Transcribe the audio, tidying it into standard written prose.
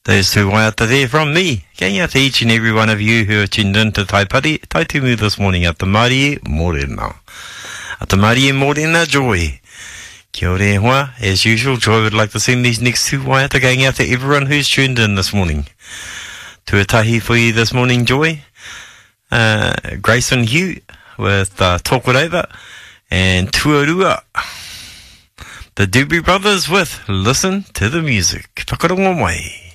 Those two waiata there from me. Kia to each and every one of you who are tuned in to Taipari, Taitumu this morning at the Marie Morena. At the Marie Morena, Joy. Kia ora hoa. As usual, Joy would like to send these next two waiata going out to everyone who's tuned in this morning. Tuatahi for you this morning, Joy. Grayson Hugh with Talk It Over. And Tuarua. The Doobie Brothers with Listen to the Music. Whakarongo mai.